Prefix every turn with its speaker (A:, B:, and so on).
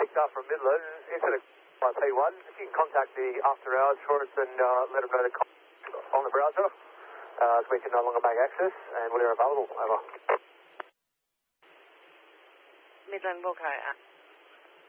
A: broadcast from Midland, instead of P1, if you can contact the after hours for us and let them know the on the browser, so we can no longer make access, and we're available. Over.
B: Midland Wilco.